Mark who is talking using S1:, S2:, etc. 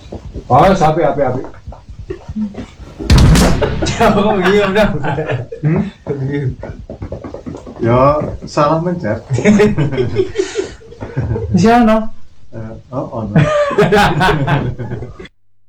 S1: Oh, sapi api.
S2: Oh iya udah.
S3: Ya salah mencet.
S1: Di sana.
S3: Oh, on.